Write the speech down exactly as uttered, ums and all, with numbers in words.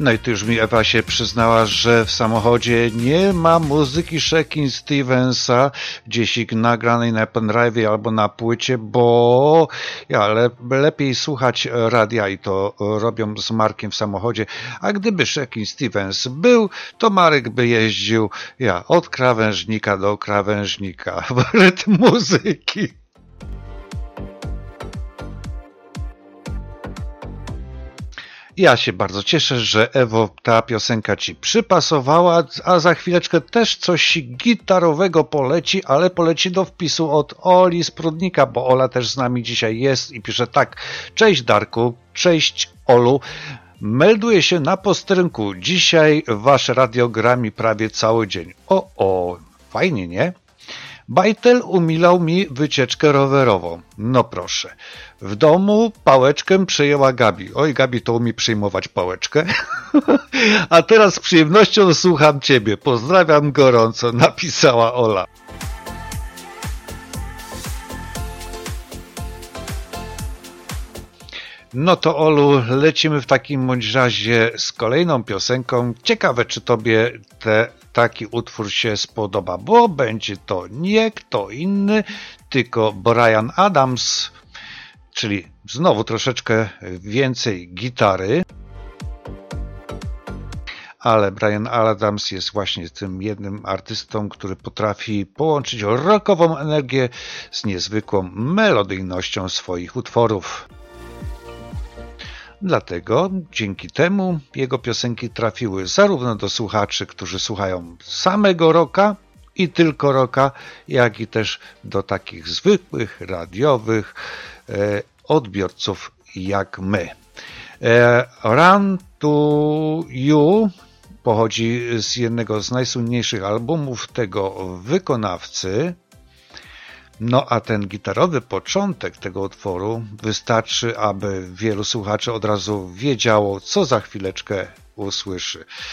No i tu już mi Ewa się przyznała, że w samochodzie nie ma muzyki Shakin' Stevensa gdzieś nagranej na pendrive albo na płycie, bo ja, le, lepiej słuchać radia i to robią z Markiem w samochodzie. A gdyby Shakin' Stevens był, to Marek by jeździł ja, od krawężnika do krawężnika w rytm muzyki. Ja się bardzo cieszę, że Ewo, ta piosenka ci przypasowała, a za chwileczkę też coś gitarowego poleci, ale poleci do wpisu od Oli z Prudnika, bo Ola też z nami dzisiaj jest i pisze tak: cześć Darku, cześć Olu, melduję się na posterunku, dzisiaj wasze radio gra mi prawie cały dzień. O, o, fajnie, nie? Bajtel umilał mi wycieczkę rowerową. No proszę. W domu pałeczkę przejęła Gabi. Oj, Gabi to umie przyjmować pałeczkę. A teraz z przyjemnością słucham ciebie. Pozdrawiam gorąco, napisała Ola. No to Olu, lecimy w takim bądź razie z kolejną piosenką. Ciekawe, czy tobie te, taki utwór się spodoba, bo będzie to nie kto inny, tylko Bryan Adams, czyli znowu troszeczkę więcej gitary. Ale Bryan Adams jest właśnie tym jednym artystą, który potrafi połączyć rockową energię z niezwykłą melodyjnością swoich utworów. Dlatego dzięki temu jego piosenki trafiły zarówno do słuchaczy, którzy słuchają samego rocka i tylko rocka, jak i też do takich zwykłych, radiowych e, odbiorców jak my. E, Run to You pochodzi z jednego z najsłynniejszych albumów tego wykonawcy. No a ten gitarowy początek tego utworu wystarczy, aby wielu słuchaczy od razu wiedziało, co za chwileczkę usłyszy.